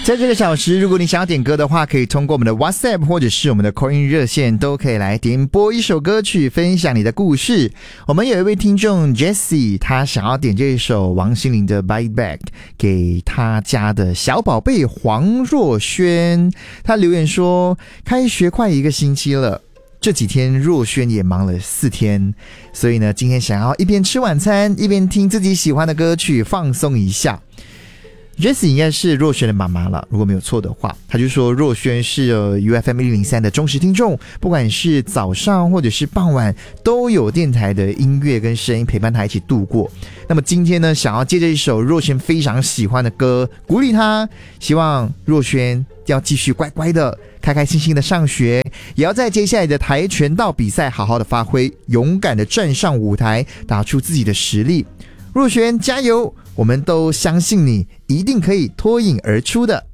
在这个小时，如果你想要点歌的话，可以通过我们的 WhatsApp 或者是我们的 call in 热线，都可以来点播一首歌曲，分享你的故事。我们有一位听众 Jessie， 他想要点这一首王心凌的 Bite Back 给他家的小宝贝黄若萱。他留言说，开学快1个星期了，这几天若萱也忙了4天，所以呢，今天想要一边吃晚餐一边听自己喜欢的歌曲放松一下。Jessie 应该是若萱的妈妈了，如果没有错的话。他就说若萱是UFM 103的忠实听众，不管是早上或者是傍晚都有电台的音乐跟声音陪伴他一起度过。那么今天呢，想要借着一首若萱非常喜欢的歌鼓励他，希望若萱要继续乖乖的开开心心的上学，也要在接下来的跆拳道比赛好好的发挥，勇敢的站上舞台，打出自己的实力。若萱加油，我们都相信你一定可以脱颖而出的。